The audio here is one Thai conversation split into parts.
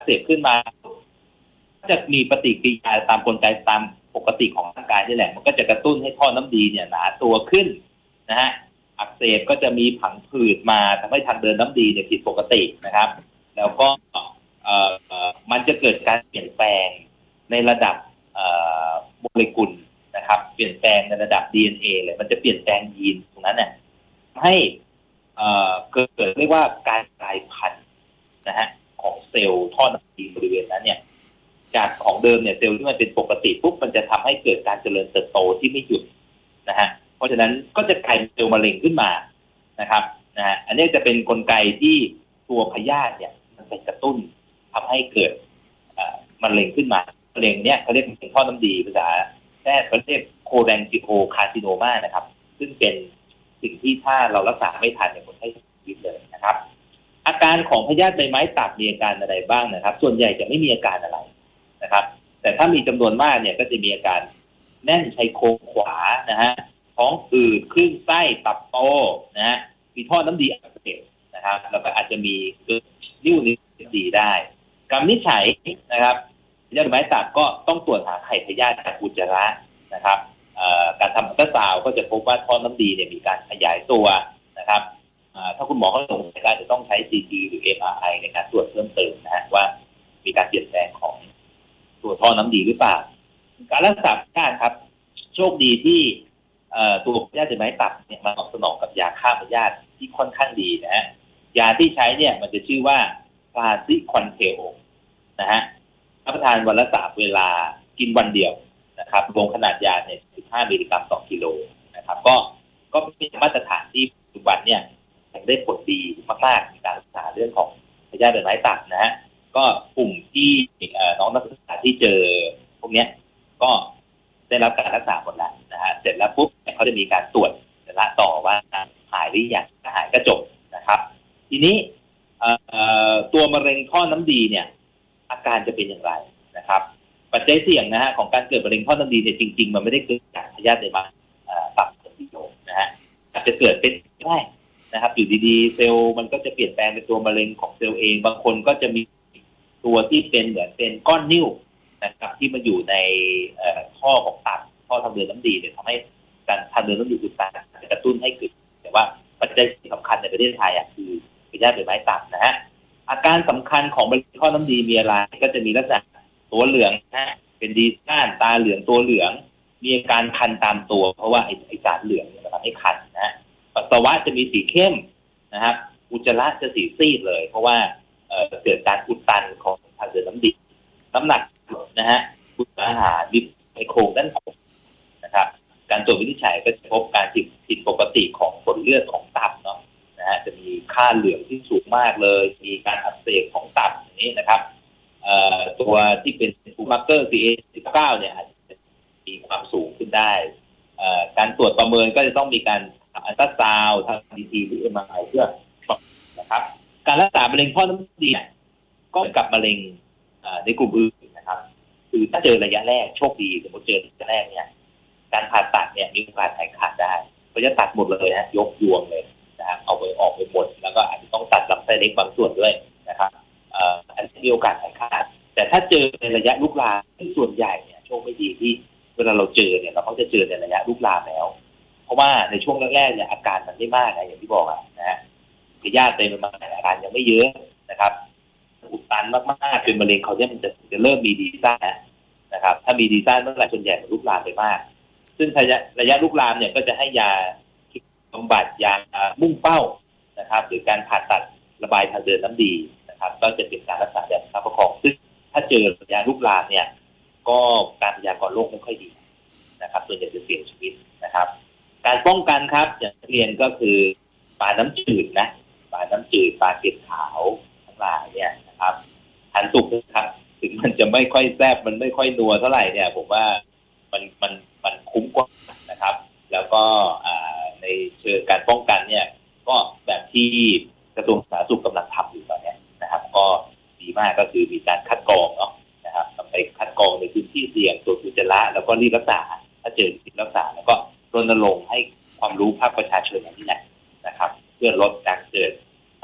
เสพขึ้นมาจะมีปฏิกิริยาตามกลไกตามปกติของร่างกายนี่แหละมันก็จะกระตุ้นให้ท่อน้ำดีเนี่ยหนาตัวขึ้นนะฮะอักเสบก็จะมีผังผืดมาทำให้ทางเดินน้ำดีเนี่ยผิดปกตินะครับแล้วก็มันจะเกิดการเปลี่ยนแปลงในระดับโมเลกุลนะครับเปลี่ยนแปลงในระดับ DNA เลยมันจะเปลี่ยนแปลงยีนตรงนั้นเนี่ยให้เกิดเรียกว่าการกลายพันธุ์นะฮะของเซลล์ท่อน้ำดีบริเวณนั้นเนี่ยจากของเดิมเนี่ยเซลล์ที่มันเป็นปกติปุ๊บมันจะทำให้เกิดการเจริญเติบโตที่ไม่หยุดนะฮะเพราะฉะนั้นก็จะกลายเป็นเซลล์มะเร็งขึ้นมานะครับนะฮะอันนี้จะเป็นกลไกที่ตัวพยาธิเนี่ยมันไปกระตุ้นทำให้เกิดมะเร็งขึ้นมามะเร็งเนี่ยเขาเรียกเป็นท่อน้ำดีภาษาแพทย์เขาเรียกโคแดงจิโอคาร์ซิโนมานะครับซึ่งเป็นสิ่งที่ถ้าเรารักษาไม่ทันเนี่ยคนไข้เสียชีวิตเลยนะครับอาการของพยาธิใบไม้ตับมีอาการอะไรบ้างนะครับส่วนใหญ่จะไม่มีอาการอะไรนะครับแต่ถ้ามีจำนวนมากเนี่ยก็จะมีอาการแน่นชายโครงขวานะฮะท้องอืดคลื่นไส้ตับโตนะฮะมีท่อน้ำดีอักเสบนะครับแล้วก็อาจจะมีเกิดนิ่วนิ้วดีได้การวินิจฉัยนะครับพยาธิใบไม้ตับก็ต้องตรวจหาไข่พยาธิจากอุจจาระนะครับการทำอัลตราซาวด์ก็จะพบว่าท่อน้ำดีเนี่ยมีการขยายตัวนะครับถ้าคุณหมอเขาสงสัยอาจจะต้องใช้ CT หรือ MRI ในการตรวจเพิ่มเติมนะฮะว่ามีการเปลี่ยนแปลงของตัวท่อน้ำดีหรือเปล่าการรักษาพยาธิครับโชคดีที่ตัวพยาธิใบไม้ตับเนี่ยมาตอบสนองกับยาฆ่าพยาธิที่ค่อนข้างดีนะฮะยาที่ใช้เนี่ยมันจะชื่อว่าพลาซิคอนเทโอนะฮะรับประทานวันละ3เวลากินวันเดียวนะครับรวมขนาดยาเนี่ย15 มิลลิกรัมต่อกิโลนะครับก็เป็นมาตรฐานที่ปัจจุบันเนี่ยได้ผลดีมากๆในการรักษาเรื่องของพยาธิใบไม้ตับนะฮะก็กลุ่มที่น้องนักศึกษาที่เจอพวกนี้ก็ได้รับการรักษาหมดแล้วนะฮะเสร็จแล้วปุ๊บเขาจะมีการตรวจละต่อว่าหายหรือยังหายก็จบนะครับทีนี้ตัวมะเร็งท่อน้ำดีเนี่ยอาการจะเป็นอย่างไรนะครับปัจจัยเสี่ยงนะฮะของการเกิดมะเร็งท่อน้ำดีเนี่ยจริงๆมันไม่ได้เกิดจากพยาธิใบไม้ตับที่โยนะฮะอาจจะเกิดเป็นได้นะครับอยู่ดีๆเซลล์มันก็จะเปลี่ยนแปลงเป็นตัวมะเร็งของเซลล์เองบางคนก็จะมีตัวที่เป็นเหมือนเป็นก้อนนิ่วนะครับที่มันอยู่ในท่อของตับท่อทางเดินน้ำดีเนี่ยทำให้การทางเดินน้ำดีอุดตันจะกระตุ้นให้เกิดแต่ว่าปัจจัยสำคัญในประเทศไทยคือพยาธิใบไม้ตับนะฮะอาการสำคัญของมะเร็งท่อน้ำดีมีอะไรก็จะมีลักษณะตัวเหลืองนะเป็นดีซ่านตาเหลืองตัวเหลืองมีอาการคันตามตัวเพราะว่าไอสารเหลืองเนี่ยมันทำให้คันนะปัสสาวะจะมีสีเข้มนะครับอุจจาระจะสีซีดเลยเพราะว่าเกิดการอุดตันของทางเดินน้ำดีน้ำหนักนะฮะบุตรอาหารดิบในโครงด้านขวานะครับการตรวจวินิจฉัยก็จะพบการผิดปกติของผลเลือดของตับเนาะนะฮะจะมีค่าเหลืองที่สูงมากเลยมีการอักเสบของตับอย่างนี้นะครับตัวที่เป็นฟูมาร์เกอร์ CA19 เนี่ยอาจจะมีความสูงขึ้นได้การตรวจประเมินก็จะต้องมีการอัลตราซาวด์ทาง CT หรือ MRI เพื่อนะครับการรักษามะเร็งท่อน้ำดีเนี่ยก็กับมะเร็งในกลุ่มอื่นนะครับคือถ้าเจอระยะแรกโชคดีสมมติเจอระยะแรกเนี่ยการผ่าตัดเนี่ยมีโอกาสหายขาดได้เพราะจะตัดหมดเลยนะยกยวงเลยนะครับเอาไปออกไปหมดแล้วก็อาจจะต้องตัดลำไส้เล็กบางส่วนด้วยนะครับอันนี้มีโอกาสหายขาดแต่ถ้าเจอในระยะลุกลามที่ส่วนใหญ่เนี่ยโชคไม่ดีที่เวลาเราเจอเนี่ยเราก็จะเจอในระยะลุกลามแล้วเพราะว่าในช่วงแรกๆเนี่ยอาการมันไม่มากนะอย่างที่บอกนะฮะพยาธิเต็มมาอาการยังไม่เยอะนะครับอุดตันมากๆเป็นมะเร็งเขาเนี่ยมันจะเริ่มมีดีซ่านะครับถ้ามีดีซ่าเมื่อไหร่ส่วนใหญ่มันลุกลามไปมากซึ่งระยะลุกลามเนี่ยก็จะให้ยาบำบัดยามุ่งเป้านะครับหรือการผ่าตัดระบายทางเดินน้ำดีนะครับก็จะเป็นการรักษาแบบประคองซึ่งถ้าเจอระยะลุกลามเนี่ยก็การพยากรณ์โรคไม่ค่อยดีนะครับส่วนใหญ่จะเสียชีวิตนะครับการป้องกันครับอย่างเรียนก็คือปลาน้ำจืดนะปลาน้ำจืดปลาเกล็ดขาวทั้งหลายเนี่ยนะครับทานสุกนะครับถึงมันจะไม่ค่อยแซ่บมันไม่ค่อยนัวเท่าไหร่เนี่ยผมว่ามันคุ้มกว่านะครับแล้วก็ในเชิงการป้องกันเนี่ยก็แบบที่กระทรวงสาธารณสุขกำลังทำอยู่ตอนนี้นะครับก็ดีมากก็คือมีการคัดกรองเนาะนะครับไปคัดกรองในพื้นที่เสี่ยงตัวอุจจาระแล้วก็รีบรักษาถ้าเจอรีบรักษาแล้วก็รณรงค์ให้ความรู้ภาคประชาชนอย่างนี้นะครับเพื่อลดการเกิด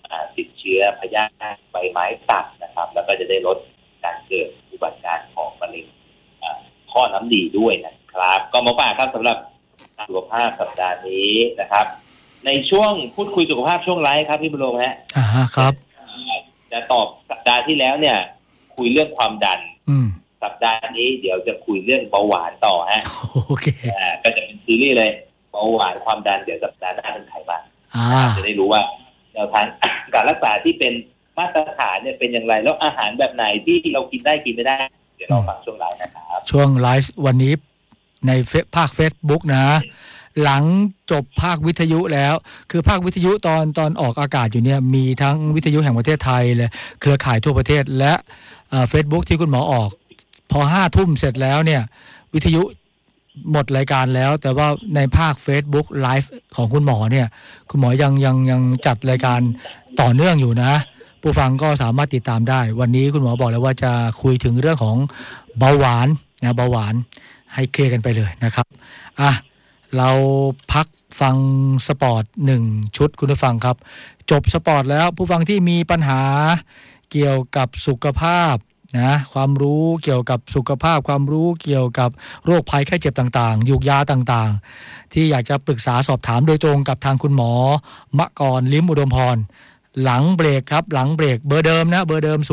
ติดเชื้อพยาธิใบไม้ตับนะครับแล้วก็จะได้ลดการเกิดอุบัติการของมะเร็งท่อน้ำดีด้วยนะครับก็มาฝากครับสำหรับสุขภาพสัปดาห์นี้นะครับในช่วงพูดคุยสุขภาพช่วงไลฟ์ครับพี่บุญรงค์ฮะครับจะตอบสัปดาห์ที่แล้วเนี่ยคุยเรื่องความดันสัปดาห์นี้เดี๋ยวจะคุยเรื่องเบาหวานต่อฮะโอเคก็จะเป็นซีรีส์เลยเบาหวานความดันเดี๋ยวสัปดาห์หน้าเป็นไขมันจะได้รู้ว่าแนวทางการรักษาที่เป็นมาตรฐานเนี่ยเป็นอย่างไรแล้วอาหารแบบไหนที่เรากินได้กินไม่ได้เดี๋ยวเราฟังช่วงไลฟ์นะครับช่วงไลฟ์วันนี้ในภาค Facebook นะหลังจบภาควิทยุแล้วคือภาควิทยุตอนออกอากาศอยู่เนี่ยมีทั้งวิทยุแห่งประเทศไทยเลยเครือข่ายทั่วประเทศและFacebook ที่คุณหมอออกพอ 5 ทุ่มเสร็จแล้วเนี่ยวิทยุหมดรายการแล้วแต่ว่าในภาค Facebook Live ของคุณหมอเนี่ยคุณหมอยังจัดรายการต่อเนื่องอยู่นะผู้ฟังก็สามารถติดตามได้วันนี้คุณหมอบอกแล้วว่าจะคุยถึงเรื่องของเบาหวานนะเบาหวานให้เคลียร์กันไปเลยนะครับเราพักฟังสปอร์ต1ชุดคุณผู้ฟังครับจบสปอร์ตแล้วผู้ฟังที่มีปัญหาเกี่ยวกับสุขภาพนะความรู้เกี่ยวกับสุขภาพความรู้เกี่ยวกับโรคภัยไข้เจ็บต่างๆยูกยาต่างๆที่อยากจะปรึกษาสอบถามโดยตรงกับทางคุณหมอมกรลิ้มอุดมพรหลังเบรกครับหลังเบรกเบอร์เดิมนะเบอร์เดิม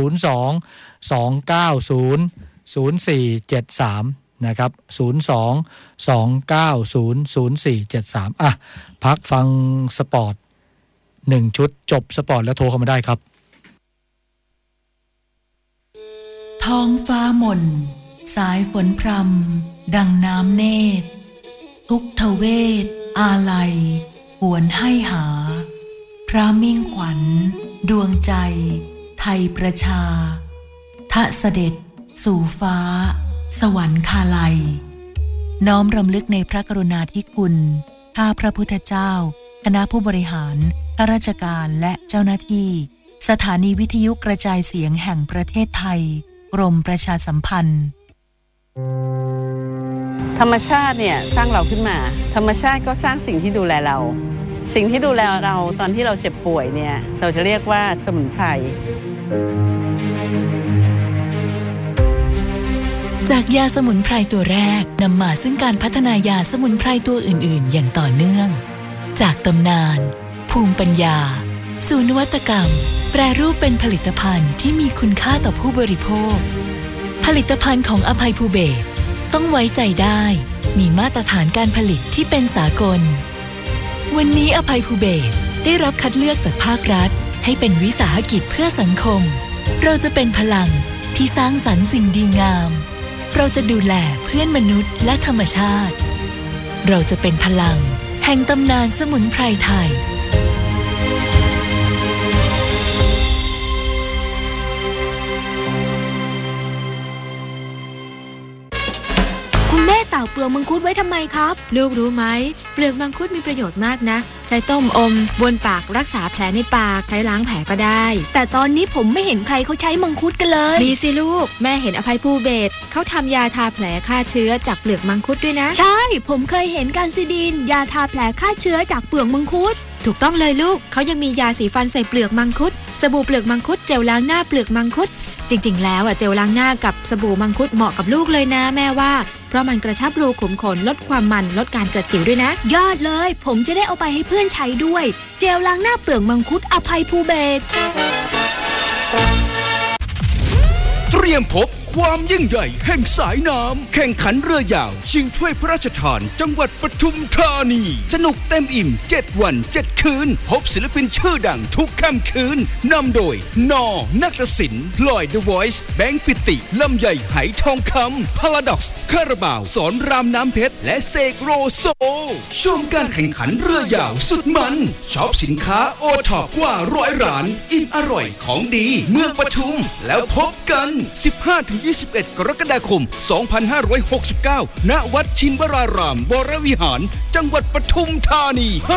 02-290-0473นะครับ02-290-0473พักฟังสปอร์ต1ชุดจบสปอร์ตแล้วโทรเข้ามาได้ครับท้องฟ้าหม่นสายฝนพรำดังน้ำเนตรทุกทเวทอาลัยหวนให้หาพระมิ่งขวัญดวงใจไทยประชาทะเสด็จสู่ฟ้าสวรรคาลัยน้อมรำลึกในพระกรุณาธิคุณข้าพระพุทธเจ้าคณะผู้บริหารข้าราชการและเจ้าหน้าที่สถานีวิทยุกระจายเสียงแห่งประเทศไทยกรมประชาสัมพันธ์ธรรมชาติเนี่ยสร้างเราขึ้นมาธรรมชาติก็สร้างสิ่งที่ดูแลเราสิ่งที่ดูแลเราตอนที่เราเจ็บป่วยเนี่ยเราจะเรียกว่าสมุนไพรจากยาสมุนไพรตัวแรกนำมาซึ่งการพัฒนายาสมุนไพรตัวอื่นๆอย่างต่อเนื่องจากตำนานภูมิปัญญาสู่นวัตกรรมแปรรูปเป็นผลิตภัณฑ์ที่มีคุณค่าต่อผู้บริโภคผลิตภัณฑ์ของอภัยภูเบศรต้องไว้ใจได้มีมาตรฐานการผลิตที่เป็นสากลวันนี้อภัยภูเบศรได้รับคัดเลือกจากภาครัฐให้เป็นวิสาหกิจเพื่อสังคมเราจะเป็นพลังที่สร้างสรรค์สิ่งดีงามเราจะดูแลเพื่อนมนุษย์และธรรมชาติเราจะเป็นพลังแห่งตำนานสมุนไพรไทยคุณแม่ตากเปลือกมังคุดไว้ทำไมครับลูกรู้ไหมเปลือกมังคุดมีประโยชน์มากนะใช้ต้มอมบ้วนปากรักษาแผลในปากใช้ล้างแผลก็ได้แต่ตอนนี้ผมไม่เห็นใครเขาใช้มังคุดกันเลยมีสิลูกแม่เห็นอภัยภูเบศรเขาทำยาทาแผลฆ่าเชื้อจากเปลือกมังคุดด้วยนะใช่ผมเคยเห็นการซิดีนยาทาแผลฆ่าเชื้อจากเปลือกมังคุดถูกต้องเลยลูกเขายังมียาสีฟันใส่เปลือกมังคุดสบู่เปลือกมังคุดเจลล้างหน้าเปลือกมังคุดจริงๆแล้วเจลล้างหน้ากับสบู่มังคุดเหมาะกับลูกเลยนะแม่ว่าเพราะมันกระชับรูขุมขนลดความมันลดการเกิดสิวด้วยนะยอดเลยผมจะได้เอาไปให้เพื่อนใช้ด้วยเจลล้างหน้าเปลือกมังคุดอภัยภูเบศรเตรียมพบความยิ่งใหญ่แห่งสายน้ำแข่งขันเรือยาวชิงถ้วยพระราชทานจังหวัดปทุมธานีสนุกเต็มอิ่ม7วัน7คืนพบศิลปินชื่อดังทุกค่ำคืนนำโดยนอนัตศิลป์พลอย The Voice แบงค์ปิติลำใหญ่ไหทองคำ Paradox คาราบาวสอนรามน้ำเพชรและเสกโรโซชมการแข่งขันเรือยาวสุดมันช็อปสินค้าโอท็อปกว่า100 ร้านอิ่มอร่อยของดีเมืองปทุมแล้วพบกัน15-21 กรกฎาคม 2569 ณ วัดชินวรารามวรวิหาร จังหวัดปทุมธานี